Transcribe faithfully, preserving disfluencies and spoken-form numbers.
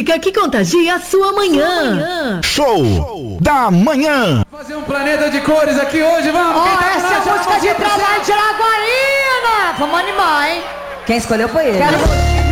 música que contagia a sua manhã. Show da manhã. Fazer um planeta de cores aqui hoje, vamos! Ó, oh, essa é a música de trabalho de Lagoinha! Vamos animar, hein? Quem escolheu foi ele. Quero...